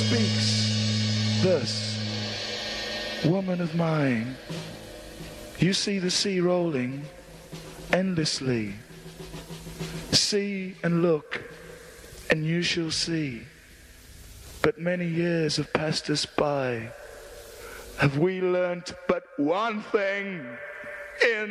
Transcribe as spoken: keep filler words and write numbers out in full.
speaks thus, woman of mine, you see the sea rolling endlessly. See and look, and you shall see. But many years have passed us by. Have we learnt but one thing in